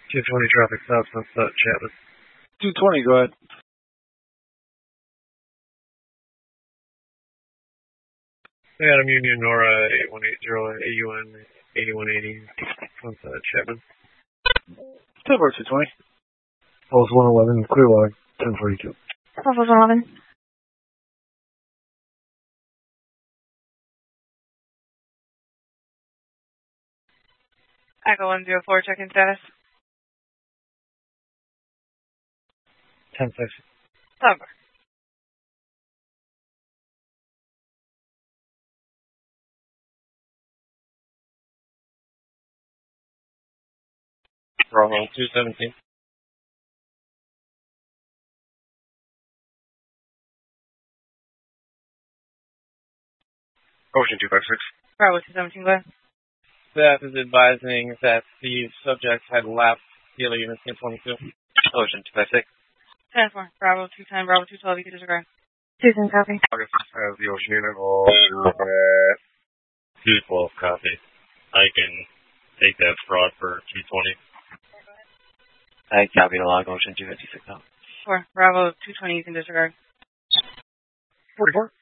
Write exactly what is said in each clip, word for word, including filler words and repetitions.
two twenty traffic south, Sunset Chapman. two twenty, go ahead. Adam Union, Nora, eight one eight zero, A U N, eighty-one eighty, Sunset Chapman. ten four, two twenty. Pulse one eleven, clear log, ten forty-two. Pulse one eleven. Echo one zero four, check-in status. ten six. Over. Bravo, two seventeen. Ocean two five six. Bravo two seventeen, go ahead. Staff is advising that the subject had left the other unit in twenty-two. Ocean two five six. ten four, Bravo two ten, Bravo two twelve, you can disregard. two ten, copy. August has the Ocean unit. two twelve, copy. I can take that fraud for two twenty. I copy the log, Ocean two fifty-six out. four, Bravo two twenty, you can disregard. forty-four.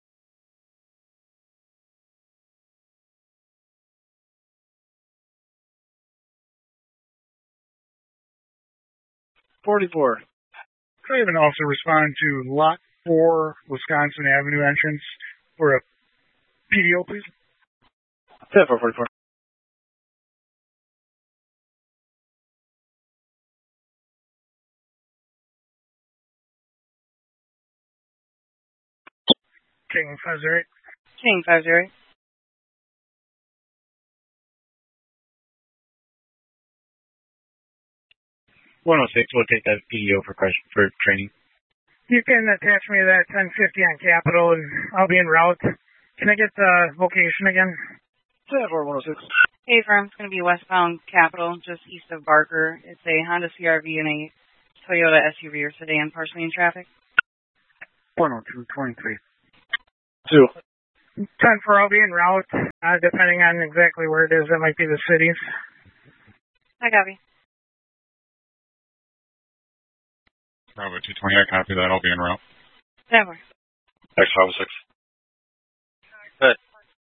forty-four. Could I have an officer respond to Lot four, Wisconsin Avenue entrance for a P D O, please? ten four, forty-four. King five zero eight. King five zero eight. one oh six, we'll take that P D O for, for training. You can attach me to that ten fifty on Capitol, and I'll be en route. Can I get the location again? ten four, one oh six. Hey, firm, it's going to be westbound Capitol, just east of Barker. It's a Honda C R V and a Toyota S U V or sedan partially in traffic. one oh two, twenty-three. two. ten four, I'll be en route, uh, depending on exactly where it is. That might be the cities. I copy. Bravo two twenty, I copy that. I'll be en route. ten four. X five six. Good.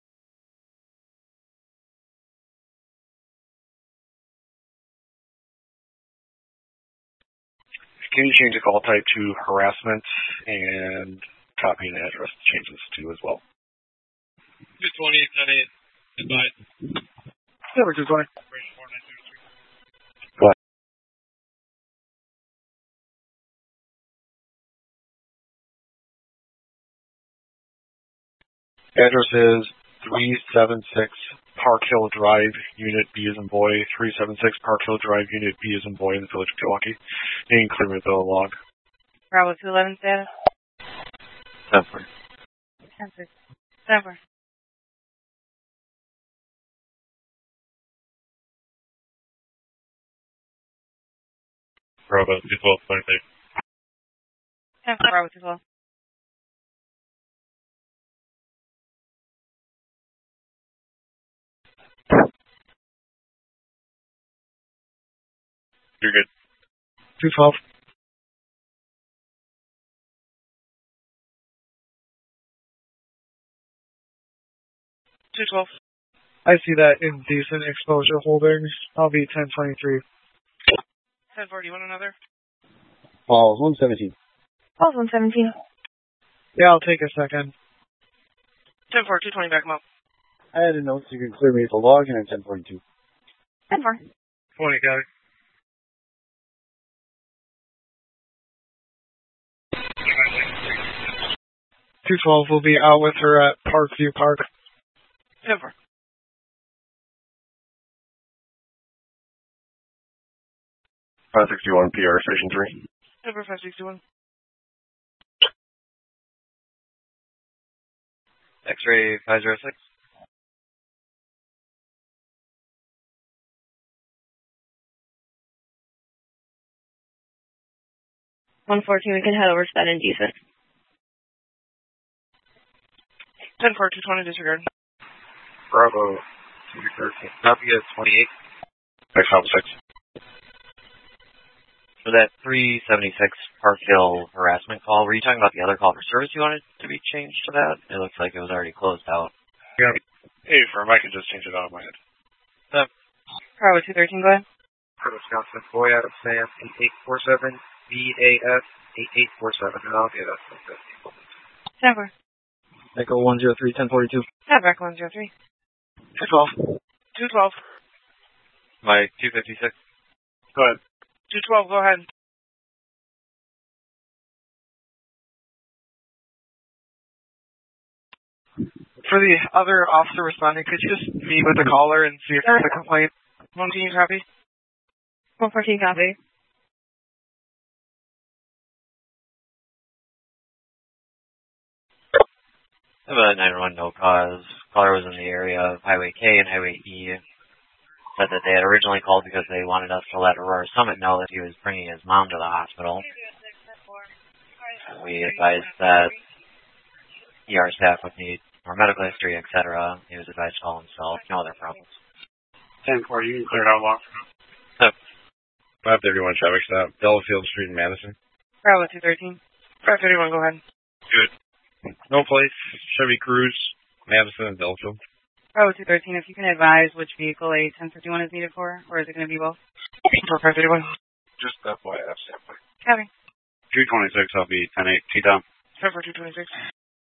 Can you change the call type to harassment and copy and address changes too as well? two twenty, ten eight, advise. Number two twenty. Go ahead. Address is three seven six Park Hill Drive, Unit B as in boy, three seven six Park Hill Drive, Unit B as in boy in the village of Milwaukee. You can clear with the log. Bravo two eleven status. ten four. ten six. ten four. Bravo two twelve, twenty-six. ten four, Bravo two twelve. You're good. two twelve. two twelve. I see that indecent exposure holdings. I'll be ten twenty-three. ten four, do you want another? Balls, one seventeen. Balls, one seventeen. Yeah, I'll take a second. ten four, two twenty, back them up. I had a note so you can clear me with the log, and I'm ten forty-two. ten four. twenty, got it. two twelve will be out with her at Parkview Park. ten four. five sixty-one P R Station three. ten four, five sixty-one. X-ray five zero six. one fourteen, we can head over to that indecent. ten four, two twenty, disregard. Bravo. Copy at twenty-eight. X five six. For that three seventy-six Park Hill harassment call, were you talking about the other call for service you wanted to be changed to that? It looks like it was already closed out. Yeah. Hey, firm, I can just change it out of my head. Uh, Bravo two thirteen, go ahead. For Wisconsin, boy out of Sam, eight eight four seven, B A S eight eight four seven, and I'll get us like that. ten four. Echo one zero three, ten forty-two. Have Echo one zero three. two twelve. two twelve. Mike two fifty-six. Go ahead. two twelve, go ahead. For the other officer responding, could you just meet with the caller and see if there's a complaint? one fourteen, copy. one fourteen, copy. I have a nine one one no cause. Caller was in the area of Highway K and Highway E. Said that they had originally called because they wanted us to let Aurora Summit know that he was bringing his mom to the hospital. We advised that E R staff would need more medical history, et cetera. He was advised to call himself. No other problems. ten four, you can clear it out long. five thirty-one traffic stop, Delafield Street in Madison. Bravo two thirteen. five thirty-one, go ahead. Good. No place, Chevy Cruze, Madison and Delafield. Bravo two thirteen, if you can advise which vehicle A ten fifty-one is needed for, or is it going to be both? For five thirty-one. Just F Y I, standby. Copy. two twenty-six, I'll be ten eight, T-Tom. ten four two twenty-six.